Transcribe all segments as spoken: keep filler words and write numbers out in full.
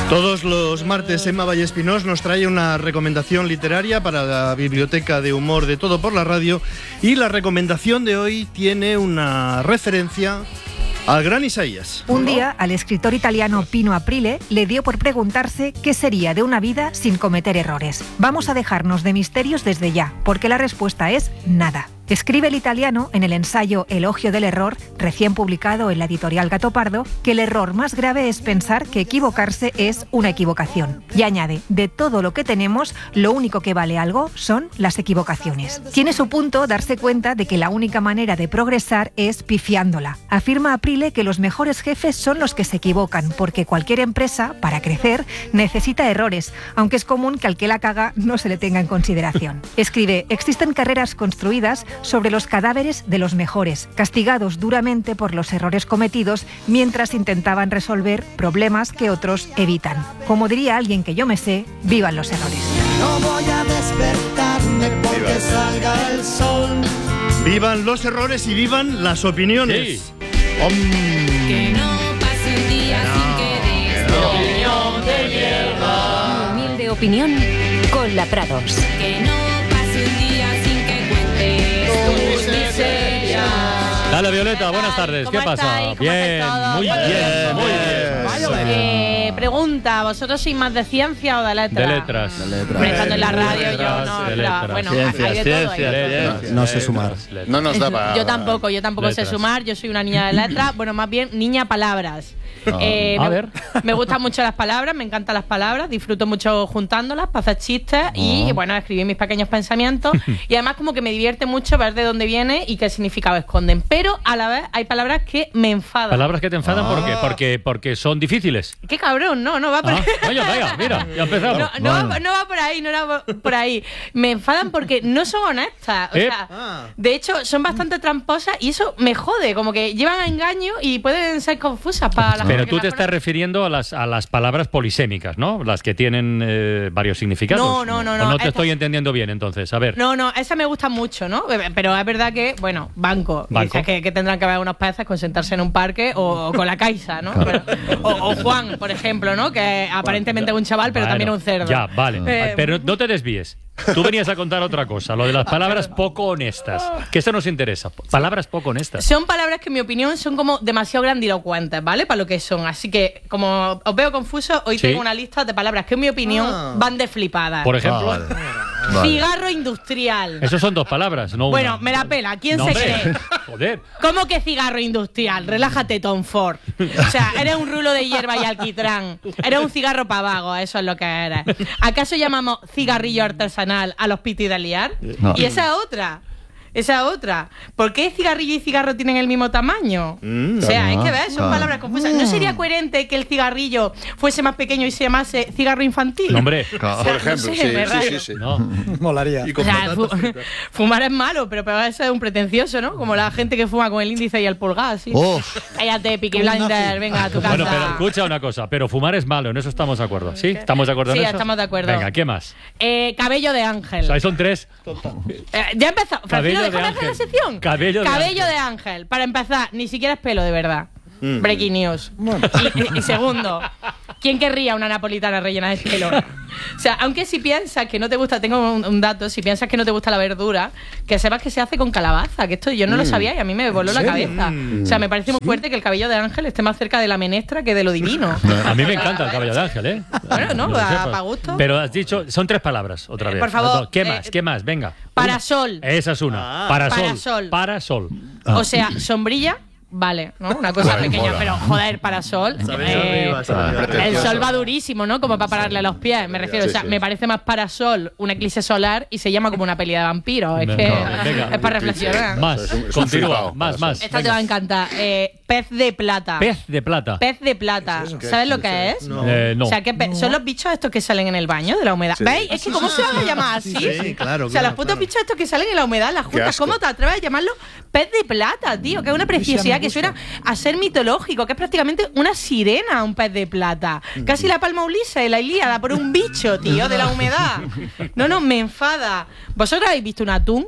Todos los martes Emma Vallespinós nos trae una recomendación literaria para la biblioteca de humor de Todo por la Radio, y la recomendación de hoy tiene una referencia al gran Isaías. Un día, al escritor italiano Pino Aprile le dio por preguntarse qué sería de una vida sin cometer errores. Vamos a dejarnos de misterios desde ya, porque la respuesta es nada. Escribe el italiano en el ensayo Elogio del error, recién publicado en la editorial Gato Pardo, que el error más grave es pensar que equivocarse es una equivocación. Y añade, de todo lo que tenemos, lo único que vale algo son las equivocaciones. Tiene su punto darse cuenta de que la única manera de progresar es pifiándola. Afirma Aprile que los mejores jefes son los que se equivocan, porque cualquier empresa, para crecer, necesita errores, aunque es común que al que la caga no se le tenga en consideración. Escribe, existen carreras construidas sobre los cadáveres de los mejores, castigados duramente por los errores cometidos mientras intentaban resolver problemas que otros evitan. Como diría alguien que yo me sé, vivan los errores. No voy a despertarme porque Viva. salga el sol. Vivan los errores y vivan las opiniones. Sí. Om. Que no pase un día no, sin que des no. opinión de mierda. Humilde opinión con la Prados. Que no pase un día sin que cuentes tus miserias. Dale, Violeta, buenas tardes. ¿Qué pasa? Estáis? Bien, muy bien, bien, muy bien. Eh, pregunta, ¿vosotros sois más de ciencia o de letras? De letras. De letras. Hombre, estando en la radio De yo letras, no, de pero letras. bueno, Ciencias, hay de todo ahí. ciencias, Letras, no sé sumar. letras. No nos da para... Yo tampoco, yo tampoco Letras. sé sumar, yo soy una niña de letras, bueno, más bien niña palabras. No. Eh, A me, ver. me gustan mucho las palabras, me encantan las palabras, disfruto mucho juntándolas para hacer chistes y, No. bueno, escribir mis pequeños pensamientos. Y además como que me divierte mucho ver de dónde viene y qué significado esconden. Pero a la vez hay palabras que me enfadan. Palabras que te enfadan, ¿por qué? Ah. Porque, porque son difíciles. Qué cabrón, no, no va por Ah, oye, venga, mira, ya empezamos. No, no, Bueno. va, no va por ahí, no va por ahí. Me enfadan porque no son honestas. O ¿Eh? sea, Ah. de hecho, son bastante tramposas y eso me jode. Como que llevan a engaño y pueden ser confusas para la gente. Pero que tú las te estás conoce. refiriendo a las, a las palabras polisémicas, ¿no? Las que tienen eh, varios significados. No, no, no, ¿O no, no te esta- estoy entendiendo bien, entonces? A ver. No, no, esa me gusta mucho, ¿no? Pero es verdad que, bueno, banco. Banco. Dices que, que tendrán que ver unos peces con sentarse en un parque o, o con la Caixa, ¿no? Pero- o, o Juan, por ejemplo, ¿no? Que aparentemente es un chaval, pero Bueno, también un cerdo. Ya, vale. Eh, Pero no te desvíes. Tú venías a contar otra cosa, lo de las palabras poco honestas. Que eso nos interesa. Palabras poco honestas. Son palabras que, en mi opinión, son como demasiado grandilocuentes, ¿vale? Para lo que son. Así que, como os veo confusos, hoy Sí. tengo una lista de palabras que, en mi opinión, Ah. van de flipadas. Por ejemplo. Ah, vale. Vale. Cigarro industrial. Esos son dos palabras, no una. Bueno, me la pela. ¿Quién No, se hombre. cree? Joder. ¿Cómo que cigarro industrial? Relájate, Tom Ford. O sea, eres un rulo de hierba y alquitrán. Eres un cigarro pa' vago, eso es lo que eres. ¿Acaso llamamos cigarrillo artesanal a los pitis de liar? No. Y esa otra. Esa otra. ¿Por qué cigarrillo y cigarro tienen el mismo tamaño? Mm, o sea, hay claro. que ver, son Claro. palabras confusas. ¿No sería coherente que el cigarrillo fuese más pequeño y se llamase cigarro infantil? No, hombre. Claro. O sea, Por ejemplo, no sé, sí, me sí, rayo. sí, sí. No. Molaría. Y con O sea, patatas fu- fritas. fumar es malo, pero peor eso es un pretencioso, ¿no? Como la gente que fuma con el índice y el pulgar, así. Oh. Cállate, Peaky Blinders, venga a tu casa. Bueno, pero escucha una cosa. Pero fumar es malo, en eso estamos de acuerdo. ¿Sí? ¿Estamos de acuerdo en Sí, eso? estamos de acuerdo. Venga, ¿qué más? Eh, cabello de ángel. O sea, ahí son tres. Eh, ya empezó. Cabello Francino, de déjame hacer ángel. la sección. Cabello de ángel. de ángel. Para empezar, ni siquiera es pelo de verdad. Mm. Breaking news. Y, y- y segundo, ¿quién querría una napolitana rellena de pelo? O sea, aunque si piensas que no te gusta, tengo un, un dato, si piensas que no te gusta la verdura, que sepas que se hace con calabaza, que esto yo no lo sabía y a mí me voló la cabeza. O sea, me parece muy fuerte que el cabello de ángel esté más cerca de la menestra que de lo divino. A mí me encanta el cabello de ángel, ¿eh? Bueno, no, Que lo a- sepas. pa' gusto. Pero has dicho, son tres palabras, otra Eh, vez. por favor, ¿Qué eh, más? ¿Qué más? Venga. Parasol. Esa es una. Ah. Parasol. Parasol. Parasol. O sea, sombrilla, vale, ¿no? Una cosa Bueno, pequeña, mola. pero joder, parasol. Sabéis eh, arriba, sabéis Ah, arriba. el sol va durísimo, ¿no? Como para pararle los pies, me refiero. Sí, o sea, sí. me parece más parasol un eclipse solar y se llama como una peli de vampiros. Es que Venga, venga. es para reflexionar. Más. Es un- es un Continúa. flipao, Más, eso. más. Esta te va a encantar. Eh, pez de plata. Pez de plata. Pez de plata. ¿Sabes lo que es? No. Eh, no. O sea, que pe- son los bichos estos que salen en el baño de la humedad. Sí. ¿Veis? Es que ¿cómo se van a llamar así? Sí, sí, claro, O sea, claro, los putos claro. bichos estos que salen en la humedad, las juntas. asco. ¿Cómo te atreves a llamarlo pez de plata, tío? Que es una preciosidad que suena a ser mitológico, que es prácticamente una sirena, un pez de plata. Casi la palma Ulises, la Ilíada, por un bicho, tío, de la humedad. No, no, me enfada. ¿Vosotros habéis visto un atún?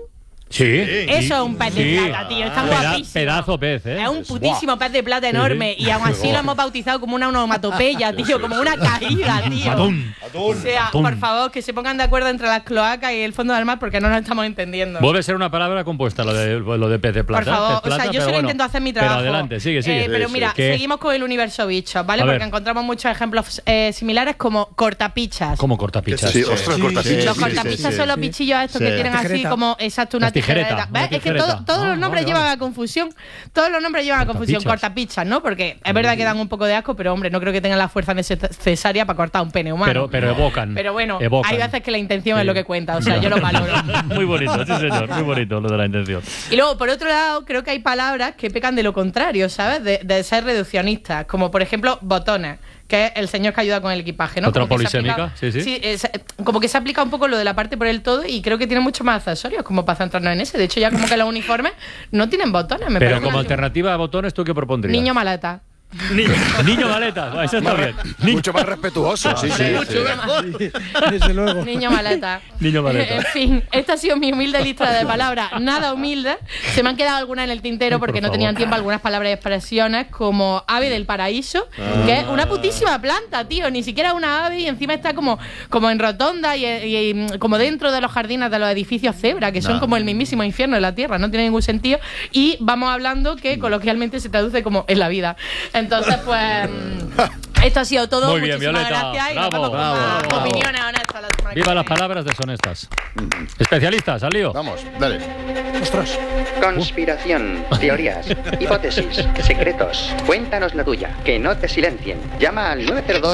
Sí. Eso es un pez de Sí. plata, tío. Está Peda- guapísimo. pedazo pez, ¿eh? Es un putísimo pez de plata enorme. Sí. Y aún así lo hemos bautizado como una onomatopeya, tío. Como una caída, tío. Atún. O sea, Atún. por favor, que se pongan de acuerdo entre las cloacas y el fondo del mar porque no nos estamos entendiendo. Vuelve a ser una palabra compuesta lo de, lo de pez de plata. Por favor, pez plata, o sea, yo pero solo bueno. intento hacer mi trabajo. Pero adelante, sigue, sigue. Eh, pero Sí, mira, sí. ¿Qué? seguimos con el universo bichos, ¿vale? A Porque ver. encontramos muchos ejemplos eh, similares como cortapichas. ¿Cómo cortapichas? Sí, ostras, cortapichas. Los Sí, cortapichas sí, son los sí. bichillos estos Sí. que tienen así Tijereta. como, exacto, una Las tijeretas, tijereta. una ¿Ves? Es que tijereta. todo- todos Ah, los nombres vale, llevan vale. a confusión. Todos los nombres llevan a confusión. Cortapichas. Cortapichas, ¿no? Porque es verdad que dan un poco de asco, pero hombre, no creo que tengan la fuerza necesaria para cortar un pene humano. Pero, pero evocan. Pero bueno, evocan. hay veces que la intención Sí. es lo que cuenta, o sea, yo lo valoro. Muy bonito, sí señor, muy bonito lo de la intención. Y luego, por otro lado, creo que hay palabras que pecan de lo contrario, ¿sabes? De, de ser reduccionistas, como por ejemplo botones, que es el señor que ayuda con el equipaje, ¿no? Otra Como que se polisémica, aplica- sí, sí. es- como que se aplica un poco lo de la parte por el todo y creo que tiene muchos más accesorios, como para centrarnos en ese. De hecho, ya como que los uniformes no tienen botones, me Pero parece como una- alternativa a botones, ¿tú qué propondrías? Niño maleta. Niño, niño maleta, ah, eso está bien. Niño, Mucho más respetuoso, sí, sí. Mucho mejor. Desde luego. Niño maleta. Niño maleta. En fin, esta ha sido mi humilde lista de palabras. Nada humilde. Se me han quedado algunas en el tintero porque Por no favor. tenían tiempo algunas palabras y expresiones como ave del paraíso, que es una putísima planta, tío. Ni siquiera una ave y encima está como, como en rotonda y, y- y como dentro de los jardines de los edificios cebra, que son como el mismísimo infierno de la tierra. No tiene ningún sentido. Y vamos hablando que coloquialmente se traduce como en la vida. Entonces, pues... Esto ha sido todo. Muy bien, Muchísimas Violeta. gracias. Y nos Bravo, vemos con bravo, más bravo. opiniones honestas la semana que Viva las viene. palabras deshonestas. Especialistas, al lío. Vamos, dale. Ostras. Conspiración, teorías, hipótesis, secretos. Cuéntanos la tuya, que no te silencien. Llama al nueve cero dos.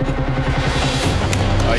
Ahí.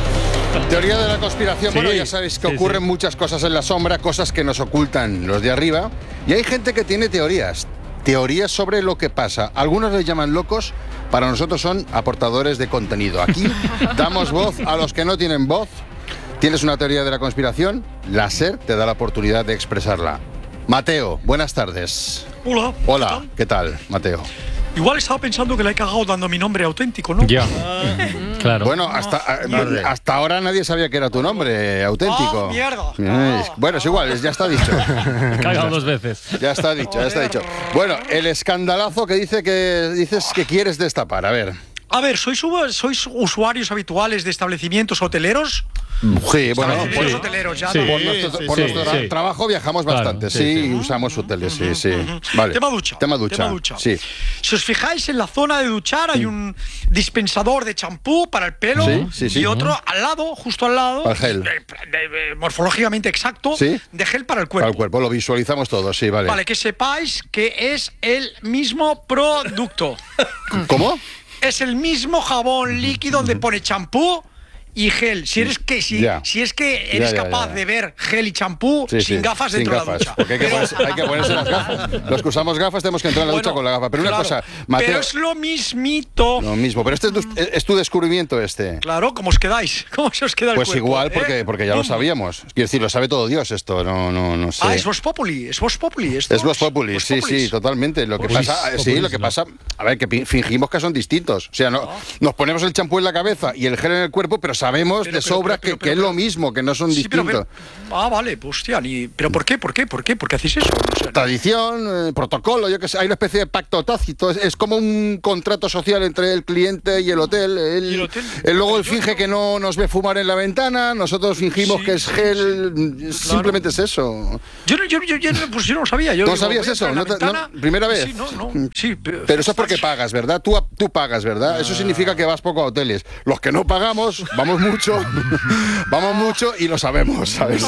Teoría de la conspiración. Sí, Bueno, ya sabéis que sí, ocurren sí. muchas cosas en la sombra, cosas que nos ocultan los de arriba. Y hay gente que tiene teorías. Teorías sobre lo que pasa. Algunos les llaman locos, para nosotros son aportadores de contenido. Aquí damos voz a los que no tienen voz. ¿Tienes una teoría de la conspiración? La SER te da la oportunidad de expresarla. Mateo, buenas tardes. Hola. Hola, ¿qué tal, Mateo? Igual estaba pensando que le he cagado dando mi nombre auténtico, ¿no? Ya. Claro. Bueno, hasta, a- hasta ahora nadie sabía que era tu nombre auténtico. Ah, mierda. Eh, Bueno, es igual, es- ya está dicho. Cagado dos veces. Ya está dicho, ya está dicho. Bueno, el escandalazo que dice que dices que quieres destapar, a ver. A ver, ¿sois, uva- ¿sois usuarios habituales de establecimientos hoteleros? Sí, bueno, Establecimientos por, sí. hoteleros ya. Sí. ¿no? por nuestro, sí, por sí, nuestro tra- sí. trabajo viajamos Claro, bastante, sí, sí, sí. y usamos hoteles, sí, sí. Vale. Tema ducha. Tema ducha. Tema ducha. Sí. Si os fijáis en la zona de duchar hay un dispensador de champú para el pelo Sí, sí, sí. y otro al lado, justo al lado, Para el gel. eh, de- de- morfológicamente exacto, Sí. de gel para el cuerpo. Para el cuerpo, lo visualizamos todos, sí, vale. Vale, que sepáis que es el mismo producto. ¿Cómo? Es el mismo jabón líquido donde pone champú y gel. Si eres que si, Ya. si es que eres Ya, ya, capaz ya. de ver gel y champú Sí, sin sí, gafas sin dentro de gafas, la ducha. porque hay que, Pero- ponerse, hay que ponerse las gafas. Los que usamos gafas tenemos que entrar en la ducha Bueno, con la gafa. Pero una claro, cosa, Mateo, pero es lo mismito. lo mismo. Pero este es tu, es tu descubrimiento este. Claro, ¿cómo os quedáis? ¿Cómo se os queda el Pues cuerpo, igual, eh? porque, porque ya lo ¿Cómo? sabíamos. Quiero decir, lo sabe todo Dios esto, no, no, no sé. Ah, es Vox Populi, es Vox Populi. esto. Es Vox Populi, Vox sí, Populis. sí, totalmente. Lo que Vox pasa, Populis, sí, lo que no. pasa, a ver, que pi- fingimos que son distintos. O sea, no, nos ponemos el champú en la cabeza y el gel en el cuerpo, pero sabemos Pero, de pero, sobra pero, pero, que, pero, que es lo pero- mismo, que no son Sí, pero, distintos. pero- ah, vale, pues hostia, ni, pero ¿por qué? ¿Por qué? ¿Por qué? ¿Por qué hacéis eso? O sea, no- Tradición, eh, protocolo, yo que sé, hay una especie de pacto tácito, es, es como un contrato social entre el cliente y el hotel. Él, Y el hotel. él luego él Yo- finge que no nos ve fumar en la ventana, nosotros fingimos Sí, que es sí, gel, simplemente es eso. Yo, no- yo, yo, yo, no- pues yo no lo sabía. Yo ¿No digo, sabías voy a eso? entrar en la ¿No te- no? ventana. ¿Primera vez? Sí, no, no. Sí, pero, Pero eso es porque pagas, ¿verdad? Tú, tú pagas, ¿verdad? Eso significa que vas poco a hoteles. Los que no pagamos, vamos mucho, vamos mucho y lo sabemos, ¿sabes?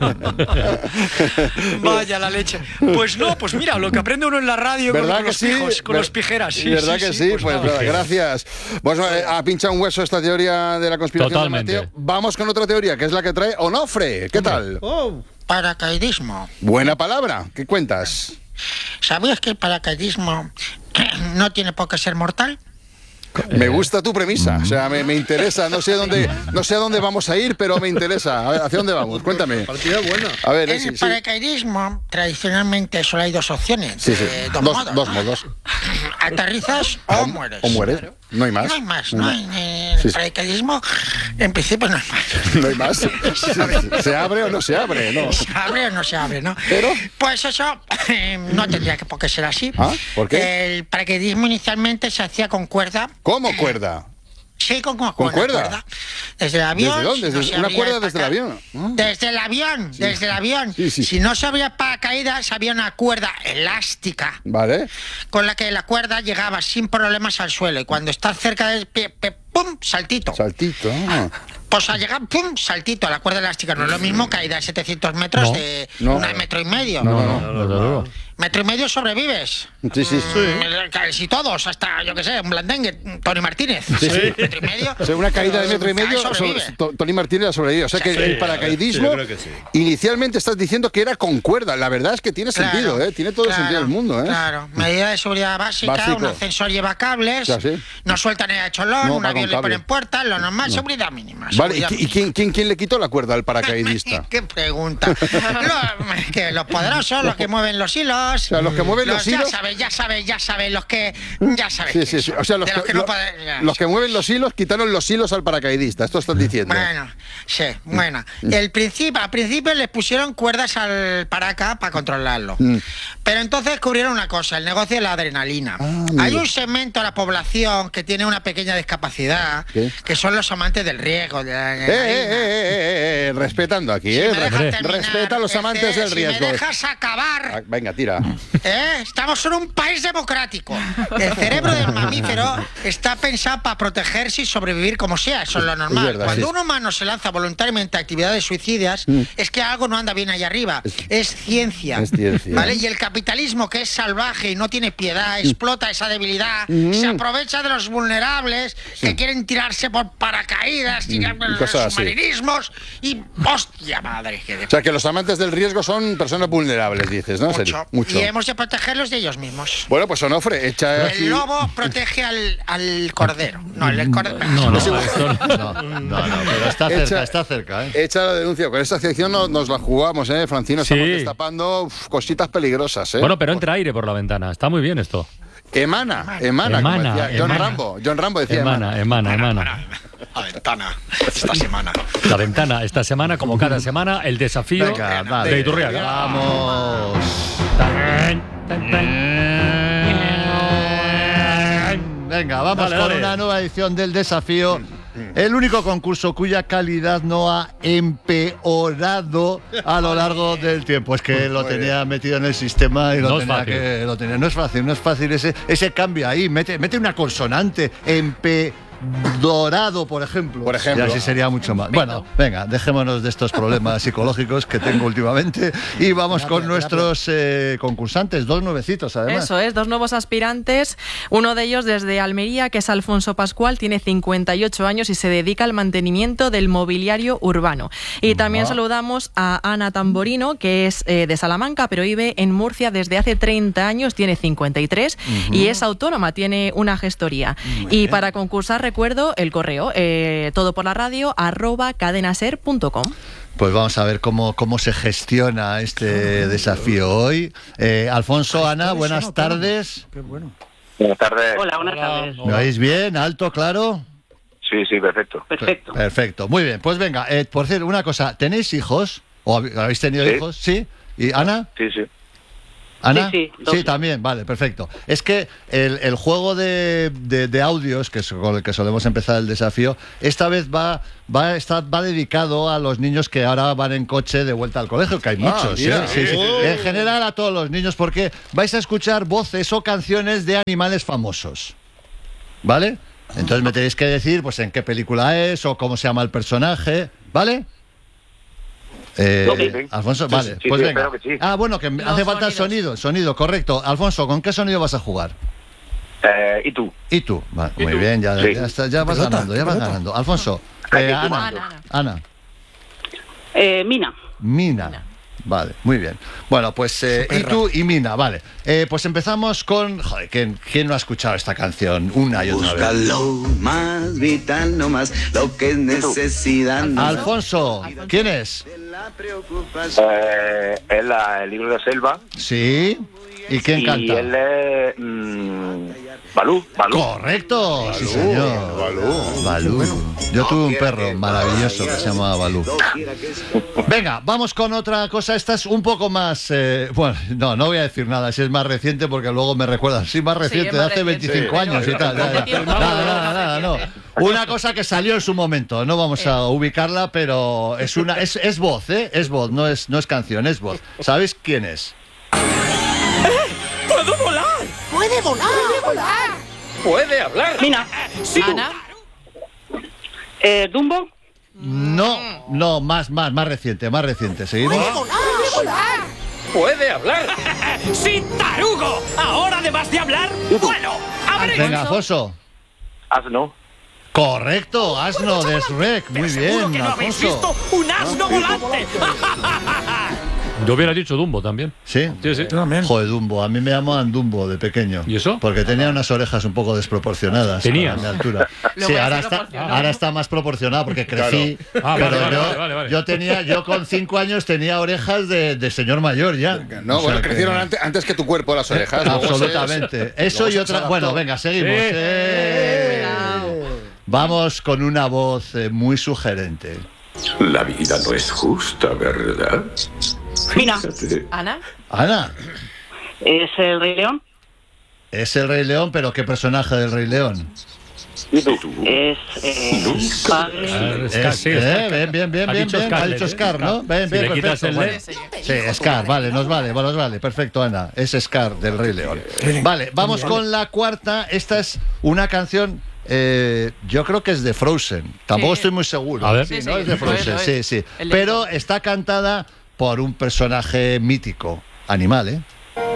Vaya la leche. Pues no, pues mira, lo que aprende uno en la radio con, ¿Verdad con que los sí? pijos, con Ver- los pijeras. Sí, ¿Verdad sí, que sí, sí? pues Pues, nada. nada, gracias. Bueno, eh, ha pinchado un hueso esta teoría de la conspiración Totalmente. de Mateo. Vamos con otra teoría, que es la que trae Onofre. ¿Qué tal? Oh, Paracaidismo. Buena palabra. ¿Qué cuentas? ¿Sabías que el paracaidismo no tiene por qué ser mortal? Me gusta tu premisa, o sea, me, me interesa. No sé dónde, no sé a dónde vamos a ir, pero me interesa. A ver, ¿hacia dónde vamos? Cuéntame. partida buena. A ver, eh, En sí, el sí. paracaidismo, tradicionalmente solo hay dos opciones. Sí, sí. eh, dos, Dos, modos. dos modos. Aterrizas o mueres. O mueres. No hay más. No hay más, no hay ni Sí, sí. paracaidismo, en principio no hay más. No hay más. ¿Se, se abre o no se abre? No. ¿Se abre o no se abre, no? ¿Pero? Pues eso eh, no tendría que por qué ser así. ¿Ah? ¿Por qué? El paracaidismo inicialmente se hacía con cuerda. ¿Cómo cuerda? Sí, con, con, ¿Con con cuerda? cuerda. Desde el avión. ¿Desde dónde? si no ¿Desde se una abría cuerda el desde el paraca- avión? Ah. Desde el avión, Sí. desde el avión. Sí, sí. Si no se abría paracaídas, había una cuerda elástica Vale. con la que la cuerda llegaba sin problemas al suelo. Y cuando estás cerca del pie, pie, ¡pum! Saltito. Saltito. Ah. Pues al llegar, ¡pum! Saltito a la cuerda elástica. No es lo mismo caída de setecientos metros No. de No. un metro y medio. No, no, no. Desde luego. Metro y medio sobrevives. Sí, sí. Casi todos, hasta, yo qué sé, un blandengue, Tony Martínez. Sí, sí. Metro y medio. O sea, una caída de metro y medio, Cae, sobrevive. sobre- To- Tony Martínez ha sobrevivido. O sea que Sí, el paracaidismo, sí, yo creo que sí. inicialmente estás diciendo que era con cuerda. La verdad es que tiene Claro, sentido, ¿eh? Tiene todo el claro, sentido del mundo, ¿eh? Claro, medida de seguridad básica, Básico. un ascensor lleva cables, Ya, sí. no sueltan el cholón, No, un va avión con le cable. ponen puertas, lo normal, seguridad mínima. Vale, ¿y, seguridad qui- y quién, quién, quién le quitó la cuerda al paracaidista? ¿Qué pregunta? Los, que los poderosos, los que mueven los hilos. O sea, los que mueven los hilos- Ya sabes, ya sabes, ya sabes, los que. Ya sabes. Sí, quién sí, sí. son. O sea, los De que, los que no lo- pueden- ya. los que mueven los hilos quitaron los hilos al paracaidista. Esto estás diciendo. Bueno, sí, bueno. El principio, al principio les pusieron cuerdas al paraca para controlarlo. Mm. Pero entonces descubrieron una cosa, el negocio de la adrenalina. amigo. Hay un segmento de la población que tiene una pequeña discapacidad, ¿Qué? que son los amantes del riesgo, de la Eh, eh, adrenalina. eh, eh, eh, respetando aquí, Si ¿eh? me dejas Re- terminar, Respeta a los P C, amantes del si riesgo. me dejas acabar, Ah, venga, tira. ¿eh? Estamos en un país democrático. El cerebro del mamífero está pensado para protegerse y sobrevivir como sea, eso es lo normal. verdad, Cuando sí. un humano se lanza voluntariamente a actividades suicidas, Mm. es que algo no anda bien allá arriba. Es ciencia. Es ciencia. ¿Vale? Y el capitalismo, que es salvaje y no tiene piedad, explota esa debilidad, Mm. se aprovecha de los vulnerables que quieren tirarse por paracaídas, tirar por y los cosas así. submarinismos y hostia madre. Que de O sea, que los amantes del riesgo son personas vulnerables, dices, ¿no? En serio, mucho. Y hemos de protegerlos de ellos mismos. Bueno, pues Onofre, echa aquí... El lobo protege al, al cordero. No, el cordero. No, no, igual. esto no. No, no, no, pero está Echa- cerca, está cerca, ¿eh? Echa la denuncia. Con esta sección no- nos la jugamos, ¿eh, Francino? Estamos Sí. destapando uf, cositas peligrosas, ¿eh? Bueno, pero entra aire por la ventana. Está muy bien esto. Emana, emana, como Emana, decía John emana. Rambo. John Rambo decía emana. Emana, emana, emana. La ventana, esta semana. La ventana, esta semana, como cada semana, el desafío Venga, dale. de Iturriaga. Vamos. Tan, tan, tan. Venga, vamos Dale, con dale. una nueva edición del desafío. El único concurso cuya calidad no ha empeorado a lo largo del tiempo. Es que lo tenía metido en el sistema y lo No es tenía fácil. que lo tenía. No es fácil, no es fácil ese, ese cambio ahí. Mete, mete una consonante. Empe dorado, por ejemplo. Por ejemplo. Y así sería mucho más. Bueno, venga, dejémonos de estos problemas psicológicos que tengo últimamente y vamos con nuestros eh, concursantes, dos nuevecitos además. Eso es, dos nuevos aspirantes. Uno de ellos desde Almería, que es Alfonso Pascual, tiene cincuenta y ocho años y se dedica al mantenimiento del mobiliario urbano. Y también Ah. saludamos a Ana Tamborino, que es eh, de Salamanca, pero vive en Murcia desde hace treinta años, tiene cincuenta y tres y es autónoma, tiene una gestoría. Y para concursar, recuerdo el correo, eh, todo por la radio, arroba cadenaser punto com. Pues vamos a ver cómo, cómo se gestiona este desafío hoy. Eh, Alfonso, Ana, buenas tardes. Qué bueno. Buenas tardes. Hola, buenas tardes. ¿Me oís bien? ¿Alto, claro? Sí, sí, perfecto. Perfecto. Perfecto, muy bien. Pues venga, eh, por cierto, una cosa, ¿tenéis hijos? ¿O hab- habéis tenido Sí. hijos? ¿Sí? ¿Y Ana? Sí, sí. ¿Ana? Sí, sí, dos. también, vale, perfecto. Es que el, el juego de, de- de audios, que es con el que solemos empezar el desafío, esta vez va, va, está, va dedicado a los niños que ahora van en coche de vuelta al colegio, que hay Ah, muchos. mira. ¿eh? Sí, sí. Oh. En general a todos los niños, porque vais a escuchar voces o canciones de animales famosos. ¿Vale? Entonces me tenéis que decir pues en qué película es o cómo se llama el personaje, ¿vale? Eh, Ok. Alfonso, Sí, vale, sí, pues sí, venga. espero que sí. Ah, bueno, que Los hace falta el sonidos. sonido, sonido, correcto. Alfonso, ¿con qué sonido vas a jugar? Eh, ¿Y tú? ¿Y tú? Vale, ¿Y muy tú? bien, ya, Sí. ya, está- ya vas Pelota, ganando, ya vas pelota. ganando. Alfonso, Aquí eh, tú Ana, mandas. Ana, Eh, Mina. Mina. Vale, muy bien. Bueno, pues eh, y tú y Mina, vale. Eh, pues empezamos con... Joder, ¿quién, quién no ha escuchado esta canción una y otra Busca vez? lo más vital, no más lo que es necesidad. No más Alfonso, ¿quién es? la preocupación. Eh, es la- el libro de Selva. Sí. ¿Y quién y canta? él es... mm, Balú, Balú. Correcto, sí señor. Balú. Balú. Yo tuve un perro maravilloso que se llamaba Balú. Venga, vamos con otra cosa. Esta es un poco más... Eh, bueno, no, no voy a decir nada si es más reciente porque luego me recuerdan. Sí, más reciente, Sí, de más hace reciente. veinticinco años y tal. ya, ya. Nada, nada, nada, no. Una cosa que salió en su momento. No vamos a ubicarla, pero es una es, es voz, ¿eh? Es voz, no es, no es canción, es voz. ¿Sabéis quién es? ¡Puedo volar! ¡Puede volar! ¡Puede volar! Puede hablar. Mina. Sí. Ana. Eh, Dumbo. No, no, más, más, más reciente, más reciente. ¿Seguimos? ¡Puede volar! ¡Puede volar! Puede hablar. ¡Sí, tarugo! Ahora, además de hablar, vuelo. ¡Abre! Venga, Afonso. Asno. Correcto, asno de Shrek. Muy Seguro bien, que no habéis Alfonso. visto un asno volante. Yo hubiera dicho Dumbo también. ¿Sí? Sí, sí. Joder, Dumbo. A mí me llamaban Dumbo de pequeño. ¿Y eso? Porque tenía unas orejas un poco desproporcionadas. ¿Tenía? A mi altura. Lo Sí, voy a ahora hacer está, proporcionado. ahora está más proporcionado porque crecí. Claro. Ah, pero vale, vale, yo, vale, vale, vale. yo tenía, yo con cinco años tenía orejas de, de señor mayor ya. No, O sea bueno, que- crecieron antes, antes que tu cuerpo las orejas. luego se- Absolutamente. Eso luego y se otra. adaptó. Bueno, venga, seguimos. Sí. Eh. Vamos con una voz eh, muy sugerente. La vida no es justa, ¿verdad? Mina. Ana. Ana, ¿Es el Rey León? es el Rey León, pero ¿qué personaje del Rey León? Es eh, padre. Scar, Es- sí, eh, Scar. bien, bien, bien, Ha bien, dicho bien. Ha Scarlett, dicho ¿eh? Scar, ¿no? Bien, Si bien, le quitas perfecto. el Bueno. D. Sí, Scar, vale, nos vale, nos vale. Perfecto, Ana. Es Scar del Rey León. Vale, vamos con la cuarta. Esta es una canción. eh, yo creo que es de Frozen. Tampoco Sí. estoy muy seguro. A ver. Sí, Sí, ¿no? sí, Es de lo es, Frozen, lo es. sí, sí. El de Pero está cantada por un personaje mítico. Animal, ¿eh?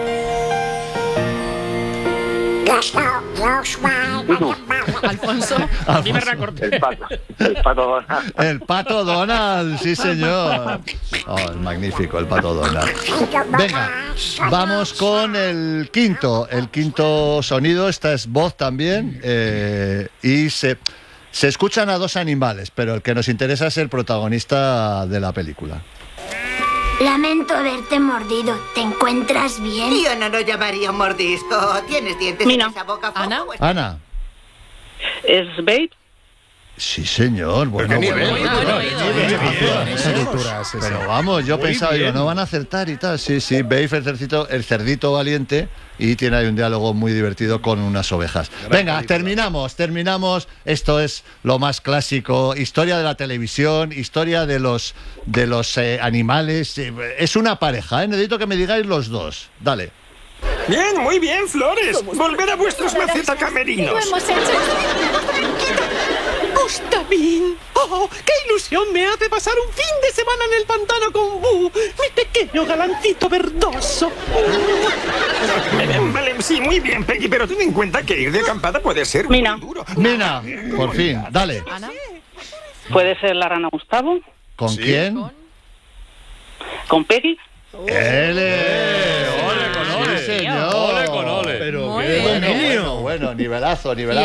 Alfonso. El pato. El pato Donald. El Pato Donald, sí señor. Oh, es magnífico el Pato Donald. Venga, vamos con el quinto. El quinto sonido, esta es voz también. eh, y se, se escuchan a dos animales, pero el que nos interesa es el protagonista de la película. Lamento haberte mordido. ¿Te encuentras bien? Yo no lo llamaría un mordisco. ¿Tienes dientes Mina. en esa boca? Ana. Ana. ¿Es Babe? Sí, señor. Bueno, Qué bueno, nivel. bueno, Muy bueno, bueno, Pero vamos, yo Muy pensaba, digo, bien. no van a acertar y tal. Sí, sí, Babe, el cerdito, el cerdito valiente, y tiene ahí un diálogo muy divertido con unas ovejas. Venga, terminamos, terminamos. Esto es lo más clásico, historia de la televisión, historia de los de los eh, animales. Eh, Es una pareja, ¿eh? Necesito que me digáis los dos. Dale. Bien, muy bien, Flores. Volver a vuestros macetacamerinos. Lo hemos hecho. ¡Gustavín! ¡Oh, qué ilusión me hace pasar un fin de semana en el pantano con Bu, mi pequeño galancito verdoso! Vale, sí, muy bien, Peggy, pero ten en cuenta que ir de acampada puede ser Mina. muy duro. Mina, por fin, dale. Ana. ¿Puede ser la rana Gustavo? ¿Con quién? ¿Con Peggy? ¡Ele! Ole con ole. Sí, señor. Ole con ole. Pero Muy qué bien. Bueno, dominio. bueno, bueno, nivelazo, nivelazo. Y